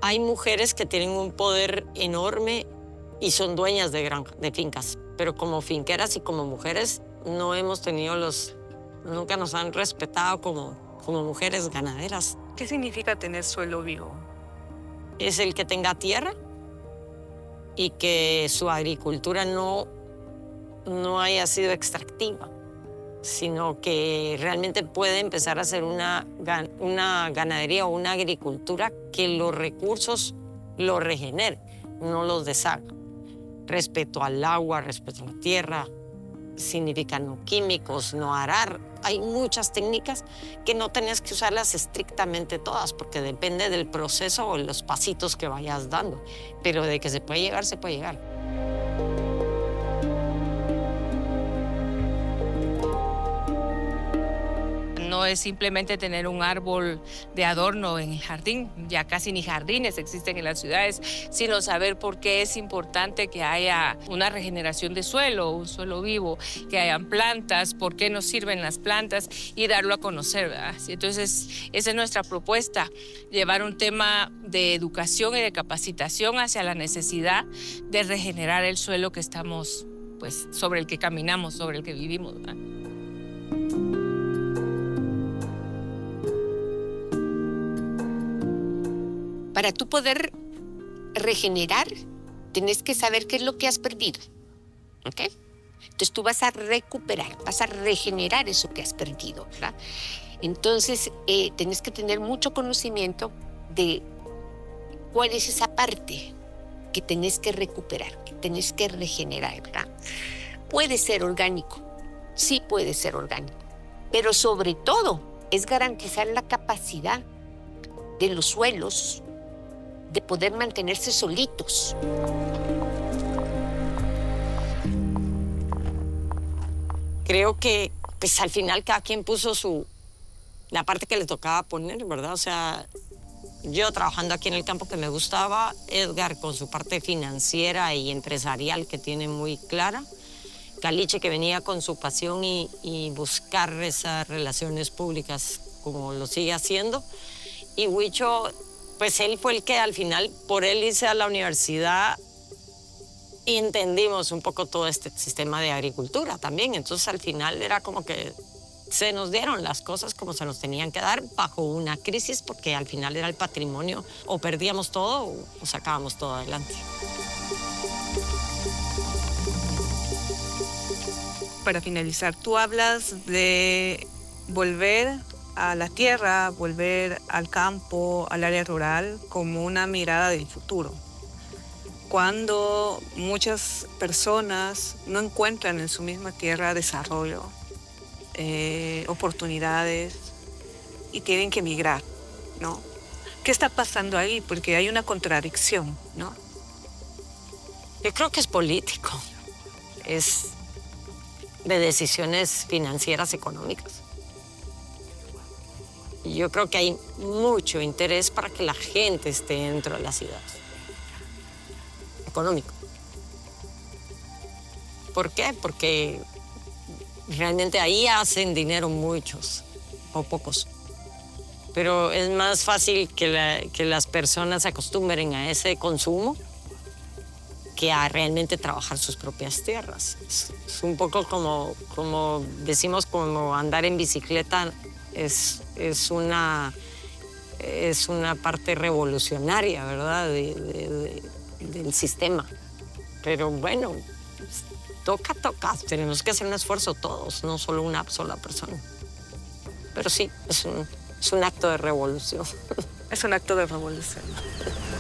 Hay mujeres que tienen un poder enorme y son dueñas de fincas, pero como finqueras y como mujeres no hemos tenido nunca nos han respetado como mujeres ganaderas. ¿Qué significa tener suelo vivo? Es el que tenga tierra y que su agricultura no haya sido extractiva, sino que realmente puede empezar a hacer una ganadería o una agricultura que los recursos los regenere, no los deshaga. Respeto al agua, respeto a la tierra, significa no químicos, no arar. Hay muchas técnicas que no tenés que usarlas estrictamente todas, porque depende del proceso o los pasitos que vayas dando. Pero de que se puede llegar, se puede llegar. No es simplemente tener un árbol de adorno en el jardín, ya casi ni jardines existen en las ciudades, sino saber por qué es importante que haya una regeneración de suelo, un suelo vivo, que hayan plantas, por qué nos sirven las plantas y darlo a conocer, ¿verdad? Entonces, esa es nuestra propuesta, llevar un tema de educación y de capacitación hacia la necesidad de regenerar el suelo que estamos, pues, sobre el que caminamos, sobre el que vivimos, ¿verdad? Para tú poder regenerar, tienes que saber qué es lo que has perdido, ¿ok? Entonces tú vas a recuperar, vas a regenerar eso que has perdido, ¿verdad? Entonces tienes que tener mucho conocimiento de cuál es esa parte que tenés que recuperar, que tenés que regenerar, ¿verdad? Puede ser orgánico, sí puede ser orgánico, pero sobre todo es garantizar la capacidad de los suelos de poder mantenerse solitos. Creo que pues al final cada quien puso la parte que le tocaba poner, ¿verdad? O sea, yo trabajando aquí en el campo que me gustaba, Edgar con su parte financiera y empresarial que tiene muy clara, Caliche que venía con su pasión y buscar esas relaciones públicas como lo sigue haciendo, y Huicho, pues él fue el que al final, por él irse a la universidad, y entendimos un poco todo este sistema de agricultura también. Entonces al final era como que se nos dieron las cosas como se nos tenían que dar bajo una crisis, porque al final era el patrimonio, o perdíamos todo o sacábamos todo adelante. Para finalizar, tú hablas de volver a la tierra, volver al campo, al área rural, como una mirada del futuro. Cuando muchas personas no encuentran en su misma tierra desarrollo, oportunidades y tienen que emigrar, ¿no? ¿Qué está pasando ahí? Porque hay una contradicción, ¿no? Yo creo que es político, es de decisiones financieras, económicas. Yo creo que hay mucho interés para que la gente esté dentro de las ciudades. Económico. ¿Por qué? Porque realmente ahí hacen dinero muchos o pocos. Pero es más fácil que las personas se acostumbren a ese consumo que a realmente trabajar sus propias tierras. Es un poco como decimos, como andar en bicicleta. Es una parte revolucionaria, ¿verdad?, del sistema. Pero bueno, toca. Tenemos que hacer un esfuerzo todos, no solo una sola persona. Pero sí, es un acto de revolución. Es un acto de revolución.